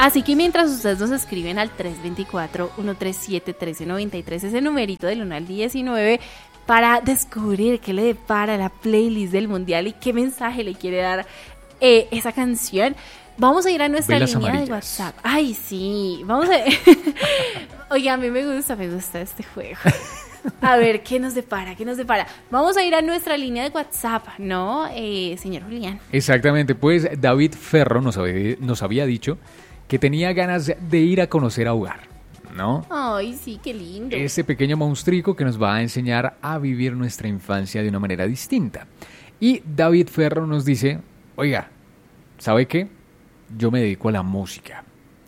Así que mientras ustedes nos escriben al 324-137-1393, ese numerito del 1 al 19, para descubrir qué le depara la playlist del Mundial y qué mensaje le quiere dar esa canción, vamos a ir a nuestra Velas línea amarillas. de WhatsApp. Ay, sí, vamos a... Oye, a mí me gusta este juego. A ver, ¿qué nos depara? Vamos a ir a nuestra línea de WhatsApp, ¿no, señor Julián? Exactamente, pues David Ferro nos había dicho que tenía ganas de ir a conocer a Ugar, ¿no? Ay, sí, qué lindo. Ese pequeño monstruico que nos va a enseñar a vivir nuestra infancia de una manera distinta. Y David Ferro nos dice, oiga, ¿sabe qué? Yo me dedico a la música.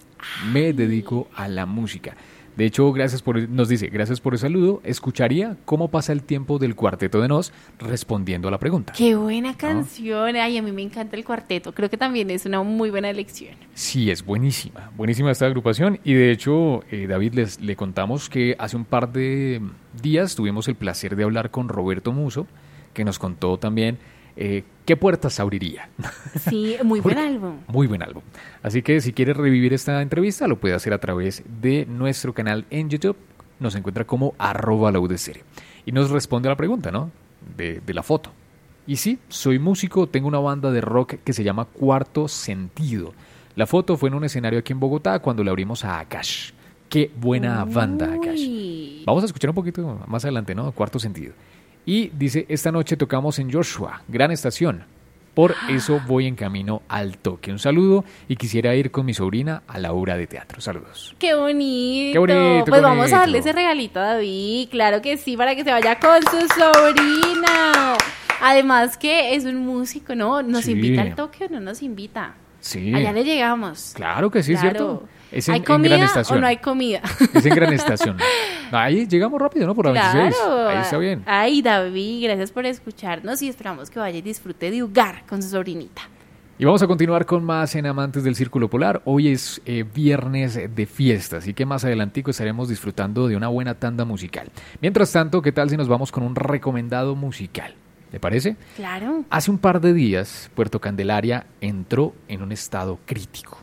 Me dedico a la música. De hecho, nos dice, gracias por el saludo. Escucharía cómo pasa el tiempo del Cuarteto de Nos respondiendo a la pregunta. Qué buena canción. Ay, a mí me encanta el cuarteto. Creo que también es una muy buena elección. Sí, es buenísima. Buenísima esta agrupación. Y de hecho, David, le contamos que hace un par de días tuvimos el placer de hablar con Roberto Muso, que nos contó también qué puertas abriría. Sí, muy buen álbum. Muy buen álbum. Así que si quieres revivir esta entrevista, lo puede hacer a través de nuestro canal en YouTube. Nos encuentra como @laudecere. Y nos responde a la pregunta, ¿no? De la foto. Y sí, soy músico, tengo una banda de rock que se llama Cuarto Sentido. La foto fue en un escenario aquí en Bogotá cuando le abrimos a Akash. Qué buena banda, Akash. Vamos a escuchar un poquito más adelante, ¿no? Cuarto Sentido. Y dice, esta noche tocamos en Joshua, gran estación. Por eso voy en camino al toque. Un saludo y quisiera ir con mi sobrina a la obra de teatro. Saludos. ¡Qué bonito! ¡Qué bonito! Pues vamos a darle ese regalito a David. Claro que sí, para que se vaya con su sobrina. Además que es un músico, ¿no? ¿Nos invita al toque o no nos invita? Sí. Allá le llegamos. Claro que sí, Claro. ¿cierto? Es ¿Hay en comida Gran Estación. o no hay comida? Es en Gran Estación. Ahí llegamos rápido, ¿no? Por la 26. Ahí está bien. Ay, David, gracias por escucharnos y esperamos que vaya y disfrute de Ugar con su sobrinita. Y vamos a continuar con más en Amantes del Círculo Polar. Hoy es viernes de fiesta, así que más adelantico estaremos disfrutando de una buena tanda musical. Mientras tanto, ¿qué tal si nos vamos con un recomendado musical? ¿Le parece? Claro. Hace un par de días, Puerto Candelaria entró en un estado crítico.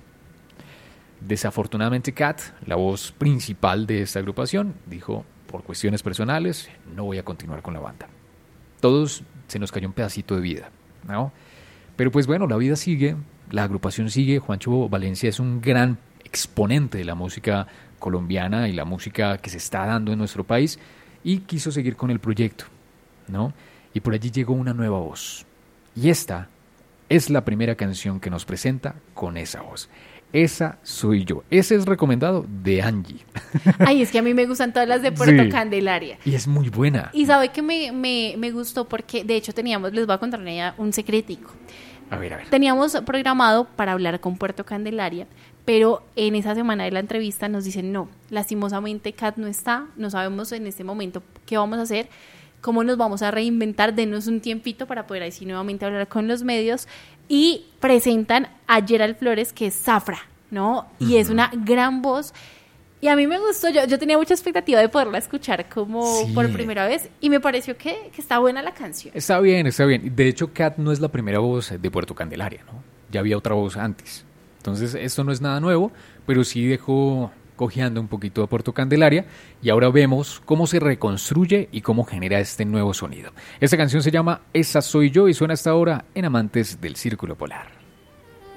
Desafortunadamente, Kat, la voz principal de esta agrupación, dijo, por cuestiones personales, no voy a continuar con la banda. Todos se nos cayó un pedacito de vida, ¿no? Pero pues bueno, la vida sigue, la agrupación sigue. Juancho Valencia es un gran exponente de la música colombiana y la música que se está dando en nuestro país y quiso seguir con el proyecto, ¿no? Y por allí llegó una nueva voz. Y esta es la primera canción que nos presenta con esa voz. Esa soy yo. Ese es recomendado de Angie. Ay, es que a mí me gustan todas las de Puerto Sí. Candelaria. Y es muy buena. Y sabe que me gustó porque de hecho les voy a contar un secretico. A ver. Teníamos programado para hablar con Puerto Candelaria, pero en esa semana de la entrevista nos dicen no, lastimosamente Kat no está, no sabemos en este momento qué vamos a hacer, cómo nos vamos a reinventar, denos un tiempito para poder así nuevamente hablar con los medios y presentan a Gerald Flores, que es Zafra, ¿no? Y es una gran voz. Y a mí me gustó, yo tenía mucha expectativa de poderla escuchar como por primera vez y me pareció que está buena la canción. Está bien. De hecho, Kat no es la primera voz de Puerto Candelaria, ¿no? Ya había otra voz antes. Entonces, esto no es nada nuevo, pero sí dejó cojeando un poquito a Puerto Candelaria y ahora vemos cómo se reconstruye y cómo genera este nuevo sonido. Esta canción se llama Esa Soy Yo y suena hasta ahora en Amantes del Círculo Polar.